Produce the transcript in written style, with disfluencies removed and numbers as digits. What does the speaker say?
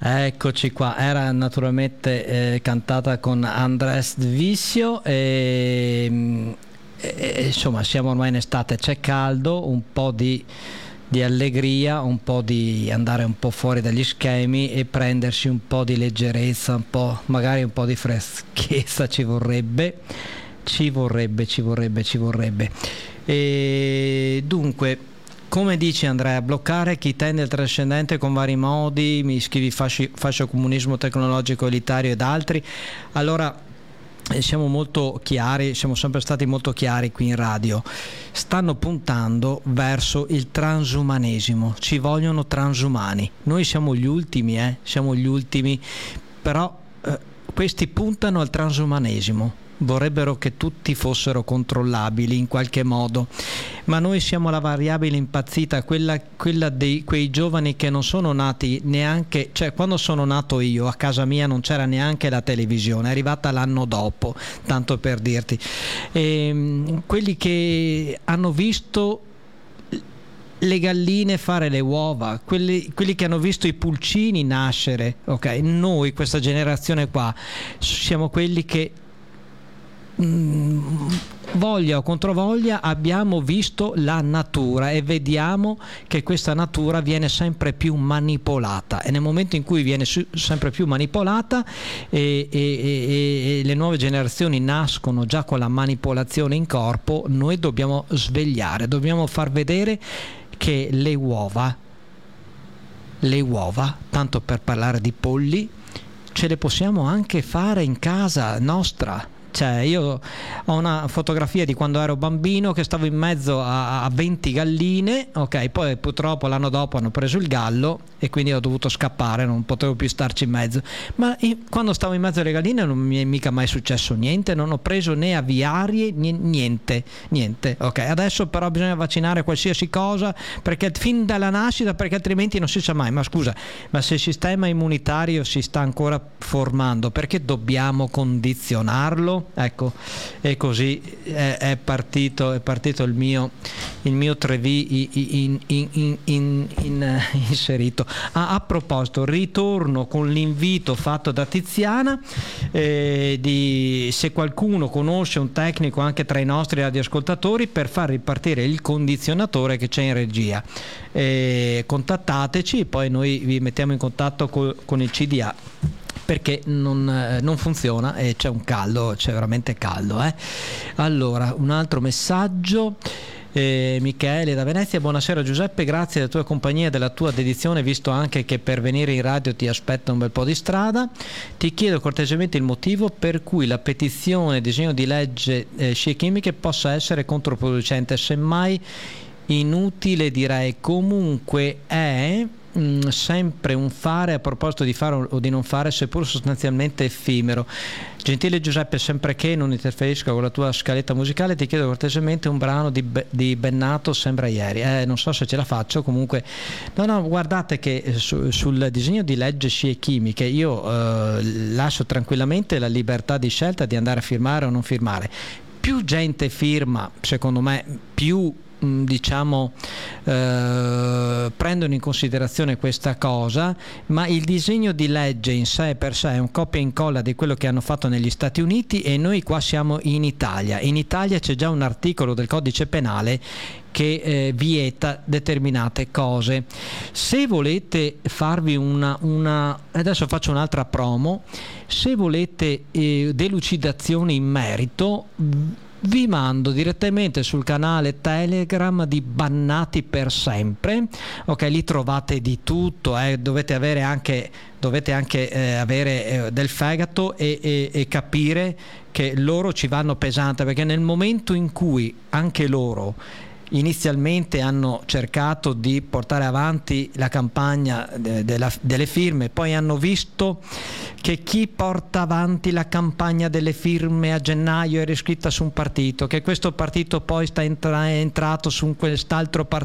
Eccoci qua, era naturalmente cantata con Andrés Visio e insomma siamo ormai in estate, c'è caldo, un po' di allegria, un po' di andare un po' fuori dagli schemi e prendersi un po' di leggerezza, un po', magari un po' di freschezza ci vorrebbe. E dunque, come dici Andrea, bloccare chi tende al trascendente con vari modi, mi scrivi fascio comunismo tecnologico elitario ed altri. Allora siamo molto chiari, siamo sempre stati molto chiari qui in radio, stanno puntando verso il transumanesimo, ci vogliono transumani, noi siamo gli ultimi, però questi puntano al transumanesimo. Vorrebbero che tutti fossero controllabili in qualche modo, ma noi siamo la variabile impazzita, quella di quei giovani che non sono nati neanche, cioè quando sono nato io a casa mia non c'era neanche la televisione, è arrivata l'anno dopo, tanto per dirti, quelli che hanno visto le galline fare le uova, quelli che hanno visto i pulcini nascere, ok? Noi, questa generazione qua, siamo quelli che voglia o controvoglia abbiamo visto la natura e vediamo che questa natura viene sempre più manipolata, e nel momento in cui viene sempre più manipolata e le nuove generazioni nascono già con la manipolazione in corpo, noi dobbiamo svegliare, dobbiamo far vedere che le uova, tanto per parlare di polli, ce le possiamo anche fare in casa nostra. Cioè, io ho una fotografia di quando ero bambino che stavo in mezzo a 20 galline, ok, poi purtroppo l'anno dopo hanno preso il gallo e quindi ho dovuto scappare, non potevo più starci in mezzo, ma quando stavo in mezzo alle galline non mi è mica mai successo niente, non ho preso né aviarie, niente, ok. Adesso però bisogna vaccinare qualsiasi cosa perché fin dalla nascita, perché altrimenti non si sa mai. Ma scusa, ma se il sistema immunitario si sta ancora formando, perché dobbiamo condizionarlo? Ecco, e così è partito il mio 3V inserito. A proposito, ritorno con l'invito fatto da Tiziana, se qualcuno conosce un tecnico anche tra i nostri radioascoltatori per far ripartire il condizionatore che c'è in regia, contattateci, poi noi vi mettiamo in contatto con il CDA, perché non funziona e c'è un caldo, c'è veramente caldo. Allora, un altro messaggio. Michele da Venezia: buonasera Giuseppe, grazie della tua compagnia e della tua dedizione, visto anche che per venire in radio ti aspetta un bel po' di strada. Ti chiedo cortesemente il motivo per cui la petizione disegno di legge scie chimiche possa essere controproducente, semmai inutile direi, comunque è sempre un fare a proposito di fare o di non fare, seppur sostanzialmente effimero. Gentile Giuseppe, sempre che non interferisca con la tua scaletta musicale, ti chiedo cortesemente un brano di Bennato, Sembra ieri. Non so se ce la faccio, comunque no, guardate che sul disegno di legge scie chimiche io lascio tranquillamente la libertà di scelta di andare a firmare o non firmare. Più gente firma, secondo me, più prendono in considerazione questa cosa, ma il disegno di legge in sé per sé è un copia e incolla di quello che hanno fatto negli Stati Uniti, e noi qua siamo in Italia. In Italia c'è già un articolo del codice penale che vieta determinate cose. Se volete farvi adesso faccio un'altra promo, se volete delucidazioni in merito, vi mando direttamente sul canale Telegram di Bannati per sempre, ok, lì trovate di tutto, dovete anche avere del fegato e capire che loro ci vanno pesante, perché nel momento in cui anche loro inizialmente hanno cercato di portare avanti la campagna delle firme, poi hanno visto che chi porta avanti la campagna delle firme a gennaio è iscritta su un partito, che questo partito poi sta entrato su quest'altro partito